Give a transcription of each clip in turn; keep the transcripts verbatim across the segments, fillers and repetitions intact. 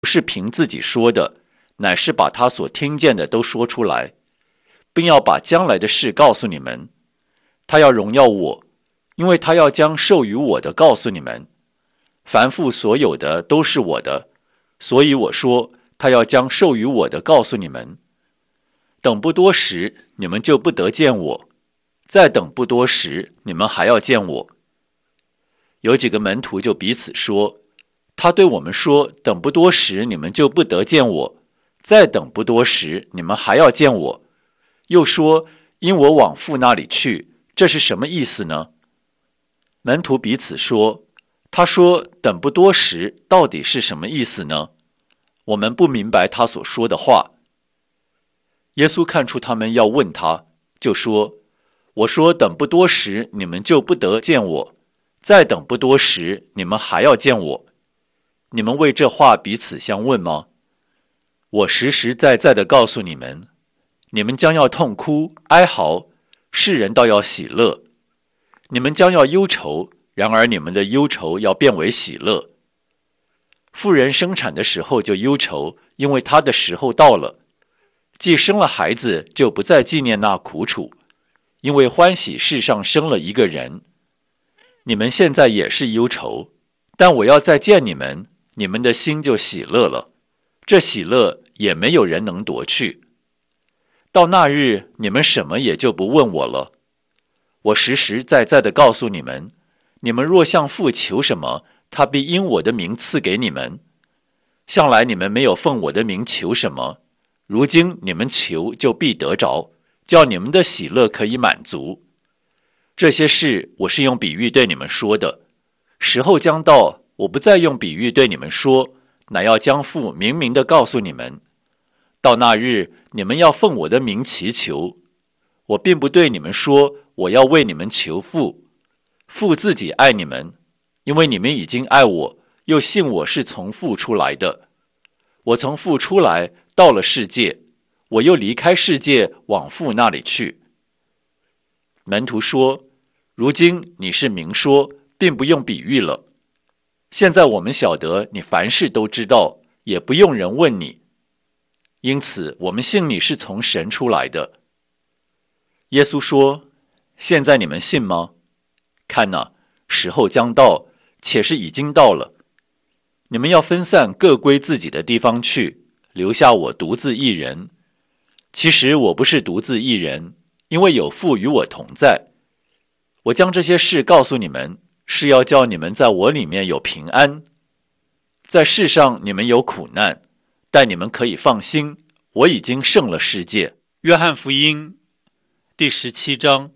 不是凭自己说的，乃是把他所听见的都说出来，并要把将来的事告诉你们。他要荣耀我，因为他要将授予我的告诉你们。凡父所有的都是我的，所以我说他要将授予我的告诉你们。等不多时，你们就不得见我；再等不多时，你们还要见我。有几个门徒就彼此说，他对我们说，等不多时，你们就不得见我；再等不多时，你们还要见我。又说，因我往父那里去，这是什么意思呢？门徒彼此说，他说等不多时到底是什么意思呢？我们不明白他所说的话。耶稣看出他们要问他，就说，我说等不多时，你们就不得见我；再等不多时，你们还要见我。你们为这话彼此相问吗？我实实在在的告诉你们，你们将要痛哭哀嚎，世人倒要喜乐；你们将要忧愁，然而你们的忧愁要变为喜乐。妇人生产的时候就忧愁，因为她的时候到了；既生了孩子，就不再纪念那苦楚，因为欢喜世上生了一个人。你们现在也是忧愁，但我要再见你们，你们的心就喜乐了，这喜乐也没有人能夺去。到那日，你们什么也就不问我了。我实实在在的告诉你们，你们若向父求什么，他必因我的名赐给你们。向来你们没有奉我的名求什么，如今你们求就必得着，叫你们的喜乐可以满足。这些事我是用比喻对你们说的，时候将到，我不再用比喻对你们说，乃要将父明明的告诉你们。到那日，你们要奉我的名祈求。我并不对你们说，我要为你们求父，父自己爱你们，因为你们已经爱我，又信我是从父出来的。我从父出来，到了世界，我又离开世界，往父那里去。门徒说，如今你是明说，并不用比喻了。现在我们晓得你凡事都知道，也不用人问你，因此我们信你是从神出来的。耶稣说，现在你们信吗？看哪，时候将到，且是已经到了。你们要分散，各归自己的地方去，留下我独自一人。其实我不是独自一人，因为有父与我同在。我将这些事告诉你们，是要叫你们在我里面有平安。在世上你们有苦难，但你们可以放心，我已经胜了世界。约翰福音第十七章。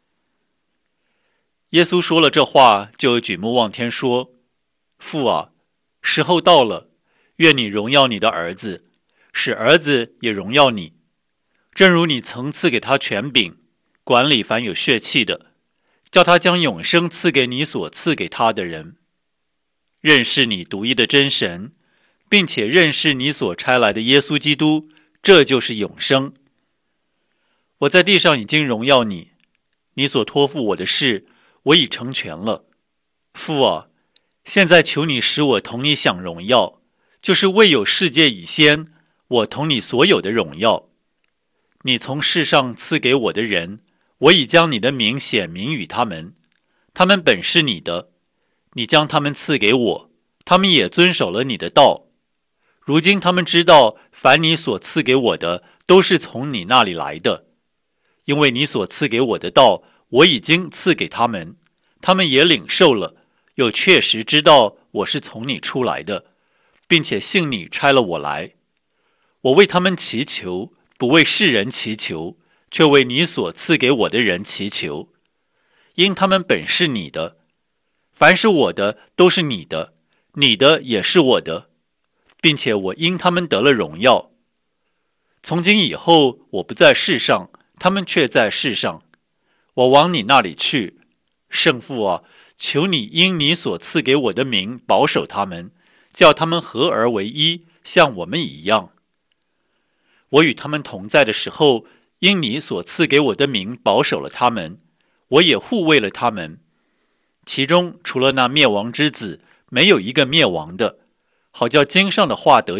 耶稣说了这话，就举目望天说，父啊，时候到了，愿你荣耀你的儿子，使儿子也荣耀你，正如你曾赐给他权柄，管理凡有血气的，叫他将永生赐给你所赐给他的人。认识你独一的真神，并且认识你所差来的耶稣基督，这就是永生。我在地上已经荣耀你，你所托付我的事，我已成全了。父啊，现在求你使我同你享荣耀，就是未有世界以先，我同你所有的荣耀。你从世上赐给我的人，我已将你的名显明与他们，他们本是你的，你将他们赐给我，他们也遵守了你的道。如今他们知道，凡你所赐给我的，都是从你那里来的。因为你所赐给我的道，我已经赐给他们，他们也领受了，又确实知道我是从你出来的，并且信你差了我来。我为他们祈求，不为世人祈求，却为你所赐给我的人祈求，因他们本是你的，凡是我的都是你的，你的也是我的，并且我因他们得了荣耀。从今以后，我不在世上，他们却在世上，我往你那里去。圣父啊，求你因你所赐给我的名保守他们，叫他们合而为一，像我们一样。我与他们同在的时候，因你所赐给我的名保守了他们，我也护卫了他们。其中除了那灭亡之子，没有一个灭亡的， 好叫经上的话得